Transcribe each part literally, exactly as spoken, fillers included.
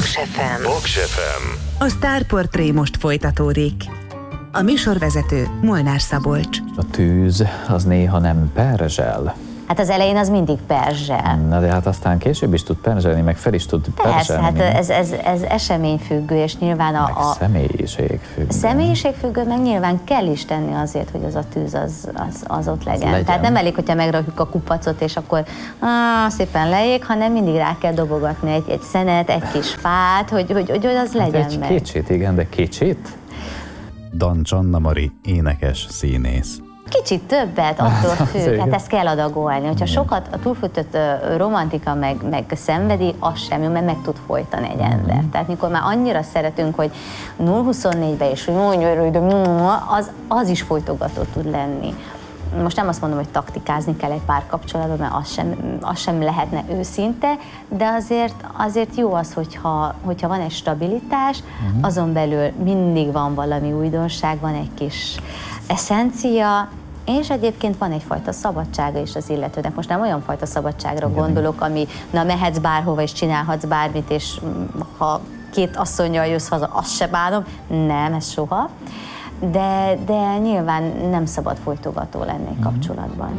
Box ef em. Box ef em. A Sztárportré most folytatódik. A műsorvezető Molnár Szabolcs. A tűz az néha nem perzsel. Hát az elején az mindig perzsel. Na de hát aztán később is tud perzselni, meg fel is tud Persze, perzselni. hát ez, ez, ez eseményfüggő, és nyilván a... Meg a személyiségfüggő. Személyiségfüggő, meg nyilván kell is tenni azért, hogy az a tűz az, az, az ott legyen. legyen. Tehát nem elég, hogyha megrakjuk a kupacot, és akkor á, szépen lejjég, hanem mindig rá kell dobogatni egy, egy szenet, egy kis fát, hogy, hogy, hogy az legyen hát egy meg. kicsit, igen, de kicsit? Dancs Anna Mari, énekes, színész. Kicsit többet, attól Hát, függ, azért. hát ezt kell adagolni. Hogyha sokat a túlfűtött ö, romantika meg, meg szenvedi, az sem jó, mert meg tud folytani egy ember. Tehát mikor már annyira szeretünk, hogy nulla huszonnégybe is, hogy mondja, de az, az is folytogató tud lenni. Most nem azt mondom, hogy taktikázni kell egy párkapcsolatban, mert az sem, az sem lehetne őszinte, de azért, azért jó az, hogyha, hogyha van egy stabilitás, uh-huh. azon belül mindig van valami újdonság, van egy kis eszencia, és egyébként van egyfajta szabadsága is az illetőnek. Most nem olyan fajta szabadságra igen, gondolok, ami na mehetsz bárhova és csinálhatsz bármit, és ha két asszonnyal jössz haza, azt se bánom. Nem, ez soha. De, de nyilván nem szabad folytogató lenni egy kapcsolatban.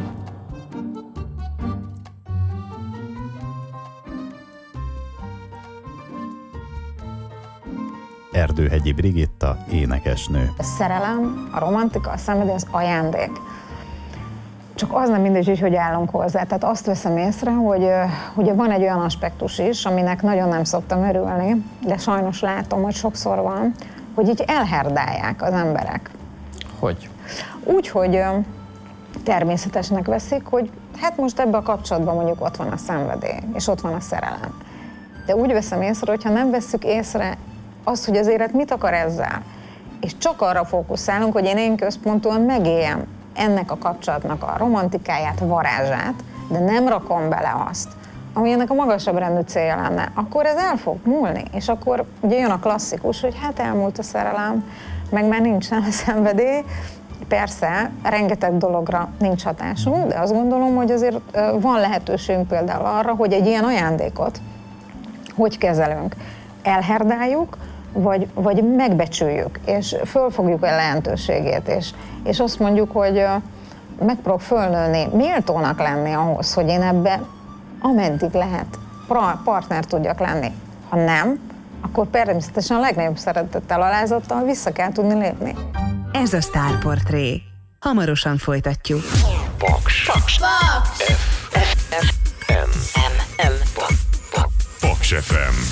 Erdőhegyi Brigitta, énekesnő. A szerelem, a romantika, a szenvedély az ajándék. Csak az nem mindegy, hogy hogy állunk hozzá. Tehát azt veszem észre, hogy ugye van egy olyan aspektus is, aminek nagyon nem szoktam örülni, de sajnos látom, hogy sokszor van, hogy így elherdálják az emberek. Hogy? Úgy, hogy természetesnek veszik, hogy hát most ebben a kapcsolatban mondjuk ott van a szenvedély, és ott van a szerelem. De úgy veszem észre, hogyha nem vesszük észre azt, hogy az élet mit akar ezzel, és csak arra fókuszálunk, hogy én én központúan megéljem ennek a kapcsolatnak a romantikáját, varázsát, de nem rakom bele azt, ami ennek a magasabb rendű célja lenne, akkor ez el fog múlni, és akkor ugye jön a klasszikus, hogy hát elmúlt a szerelem, meg már nincsen a szenvedély. Persze, rengeteg dologra nincs hatásunk, de azt gondolom, hogy azért van lehetőségünk például arra, hogy egy ilyen ajándékot hogy kezelünk. Elherdáljuk, vagy, vagy megbecsüljük, és fölfogjuk el lehetőségét, és, és azt mondjuk, hogy megpróbálok fölnőni, méltónak lenni ahhoz, hogy én ebbe ameddig lehet partner tudjak lenni. Ha nem, akkor természetesen a legnagyobb szeretettel, alázattal vissza kell tudni lépni. Ez a Sztárportré. Hamarosan folytatjuk. Box. Box. Box. F. F. M. M. M. Box ef em.